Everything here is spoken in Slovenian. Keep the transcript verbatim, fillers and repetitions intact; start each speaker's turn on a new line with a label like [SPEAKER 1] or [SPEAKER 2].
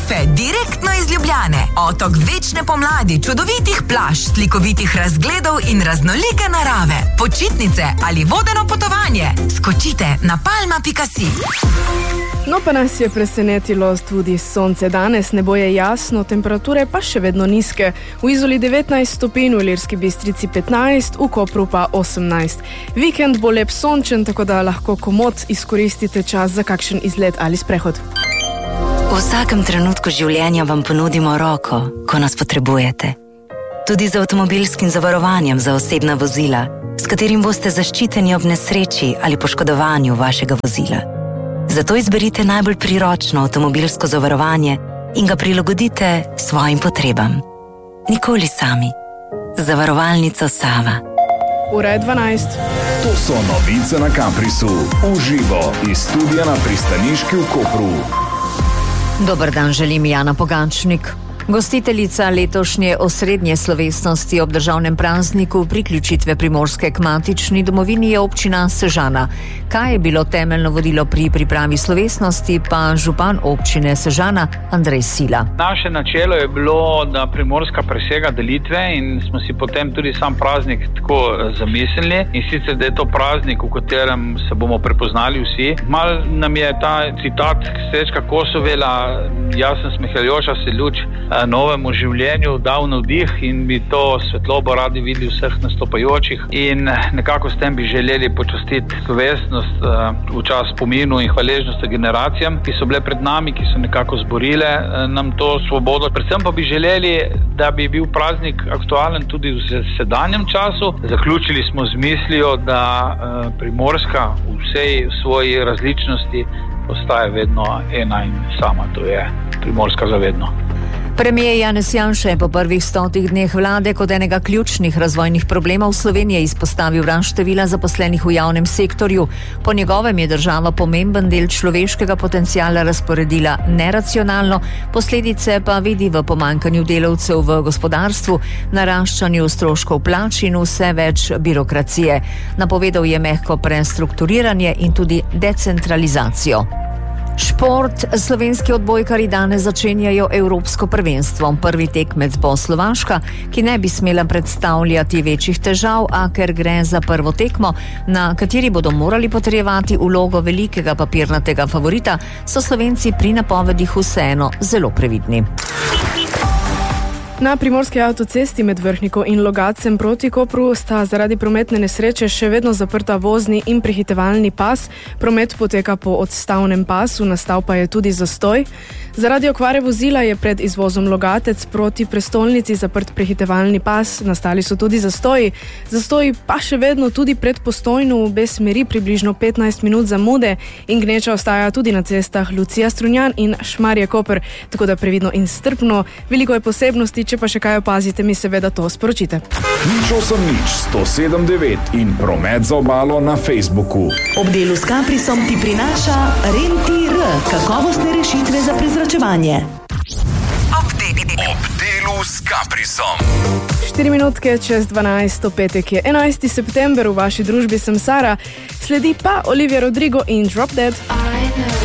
[SPEAKER 1] surfe direktno iz Ljubljane. Otok večne pomladi, čudovitih plaž, slikovitih razgledov in raznolike narave. Počitnice ali vodeno potovanje. Skočite na palma pika si.
[SPEAKER 2] No, pa nas je presenetilo tudi sonce. Danes nebo je jasno, temperature pa še vedno nizke. V Izoli devetnajst stopinj, v Ilirski Bistrici petnajst, v Kopru pa osemnajst. Vikend bo lep sončen, tako da lahko komot izkoristite čas za kakšen izlet ali sprehod.
[SPEAKER 3] V vsakem trenutku življenja vam ponudimo roko, ko nas potrebujete. Tudi z avtomobilskim zavarovanjem za osebna vozila, s katerim boste zaščiteni ob nesreči ali poškodovanju vašega vozila. Zato izberite najbolj priročno avtomobilsko zavarovanje in ga prilagodite svojim potrebam. Nikoli sami. Zavarovalnica Sava.
[SPEAKER 2] Ura je dvanajst.
[SPEAKER 4] To so novice na Kamprisu. Uživo iz studia na Pristaniški v Kopru.
[SPEAKER 5] Dober dan, želim Jana Pogačnik. Gostiteljica letošnje osrednje slovesnosti ob državnem prazniku priključitve Primorske k matični domovini je občina Sežana. Kaj je bilo temeljno vodilo pri pripravi slovesnosti, pa župan občine Sežana Andrej Sila.
[SPEAKER 6] Naše načelo je bilo, da Primorska presega delitve in smo si potem tudi sam praznik tako zamislili. In sicer, da je to praznik, v katerem se bomo prepoznali vsi. Mal nam je ta citat Srečka Kosovela, jaz sem smehljajoča se luč novemu življenju dal navdih in bi to svetlobo radi videli vseh nastopajočih in nekako s tem bi želeli počastiti slovesnost v čas spominu in hvaležnosti generacijam, ki so bile pred nami, ki so nekako zborile nam to svobodo. Predvsem pa bi želeli, da bi bil praznik aktualen tudi v sedanjem času. Zaključili smo z mislijo, da Primorska v vsej svoji različnosti ostaje vedno ena in sama, to je Primorska zavedno.
[SPEAKER 5] Premier Janez Janša je po prvih stotih dneh vlade kot enega ključnih razvojnih problemov Slovenije izpostavil rast števila zaposlenih v javnem sektorju. Po njegovem je država pomemben del človeškega potenciala razporedila neracionalno, posledice pa vidi v pomanjkanju delavcev v gospodarstvu, naraščanju stroškov plač in vse več birokracije. Napovedal je mehko prestrukturiranje in tudi decentralizacijo. Šport. Slovenski odbojkarji danes začenjajo evropsko prvenstvo. Prvi tekmec bo Slovaška, ki ne bi smela predstavljati večjih težav, a ker gre za prvo tekmo, na kateri bodo morali potrjevati vlogo velikega papirnatega favorita, so Slovenci pri napovedih vseeno zelo previdni.
[SPEAKER 2] Na primorski avtocesti med Vrhniko in Logatcem proti Kopru sta zaradi prometne nesreče še vedno zaprta vozni in prehitevalni pas. Promet poteka po odstavnem pasu, nastal pa je tudi zastoj. Zaradi okvare vozila je pred izvozom Logatec proti prestolnici zaprt prehitevalni pas, nastali so tudi zastoji. Zastoji pa še vedno tudi pred Postojno v obe smeri, približno petnajst minut zamude, in gneča ostaja tudi na cestah Lucija Strunjan in Šmarje Koper, tako da previdno in strpno. Veliko je posebnosti. Če pa še kaj opazite, mi seveda to sporočite.
[SPEAKER 4] Nič osem nič sto sedem devet in promet za obalo na Facebooku.
[SPEAKER 7] Ob delu s Kamprisom ti prinaša Rentir, kakovostne rešitve za prezračevanje.
[SPEAKER 4] Ob delu s Kamprisom.
[SPEAKER 2] Štiri minutke čez dvanajst, petek je enajsti september, v vaši družbi sem Sara, sledi pa Olivia Rodrigo in Drop Dead.